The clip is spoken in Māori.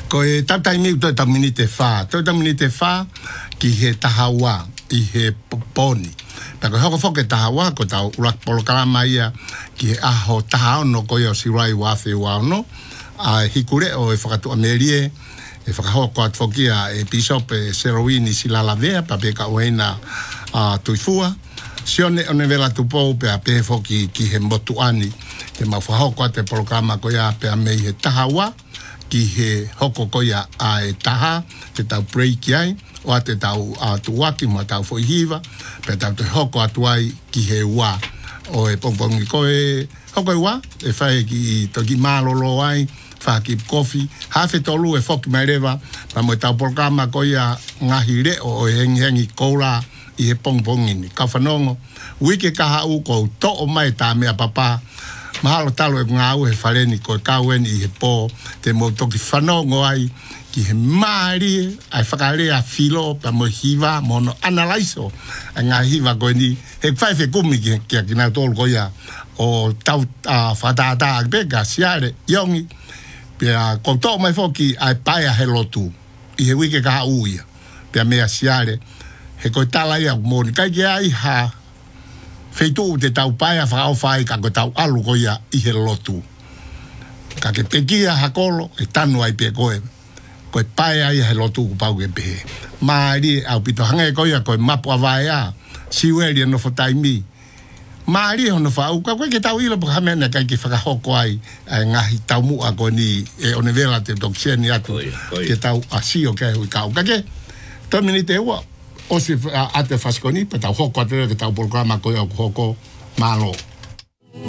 Ko e tata mi to ta minute fa ki he tahawa I he poni pa ko hoko foke tahawa ko ta ula polo kalama ia ki aho tahao no ko yo sirai wa fe wa no a hikure o e fakatu amerie e fakahoko at fokia e bishop e Serowini sila lavea pa pe ka oena a tuifua sione one vela tupo pe a pe foki ki he motuani ke mafahoko at polo kalama ko ya pe a mei he tahawa ki he hoko koia a e taha te tau break ai o te tau tuaki mo tau foihiva pe tau te hoko atuai ki he wa o e pongpongi koe hoko e wa e whae ki toki malolo ai wha ki kofi hafe tolu e foki mai rewa pa mo tau programa koia ngahi re o e hengi koura I he pongpongi ni ka whanongo wike kaha u ko to o mai ta mea papa mahalo talo e ngau he whareni ko kaweni I he po te mo toki whanongo ai ki he maari ai whakarea filo pa mo hiva mono analaiso a ngā hiva koe ni he whaife kumi ki a kina tolu koia o tau whatata a beka siare iongi pia koutou mai foki ai paia he lotu I he wike kaha uia pia mea siare he koe tala ia moni kai ki ai ha feitu te tau paia whakao whai ka koe tau alu koia I he lotu ka ke pekia hakolo e tanu ai pia koe koe paia ia he lotu ku pau ke pehe maari au pito hange koia koe mapu avaea siweri no fotaimi maari hono whau ka koe ke tau ilo pa hamena kai ke whakahoko ai ngahi tau mua koe ni e one vela te doksieni atu ke tau asio ke hui kau kake tominite ua o se ate faskoni pa tau hoko ate ke tau programa koe au hoko malo